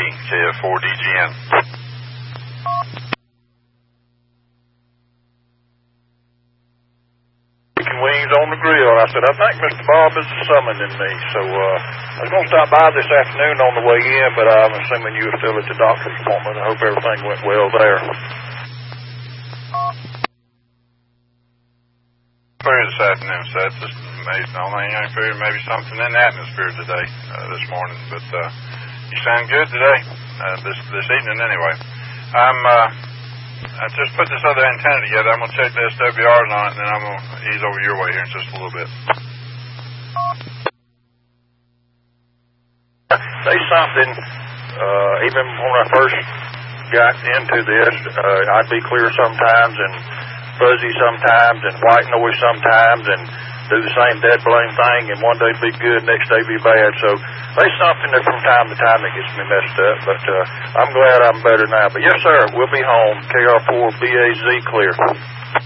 KF4DGN. Wings on the grill. I said, I think Mr. Bob is summoning me, so I was going to stop by this afternoon on the way in, but I'm assuming you were still at the doctor's appointment. I hope everything went well there. Fair this afternoon, so it's just amazing. The only thing I figured maybe something in the atmosphere today, this morning, but you sound good today, this evening anyway. I just put this other antenna together. I'm going to check the SWRs on it, and then I'm going to ease over your way here in just a little bit. Say something, even when I first got into this, I'd be clear sometimes and fuzzy sometimes and white noise sometimes and do the same dead blame thing, and one day be good, next day be bad. So there's something that from time to time that gets me messed up, but I'm glad I'm better now. But yes, sir, we'll be home. KR4BAZ clear.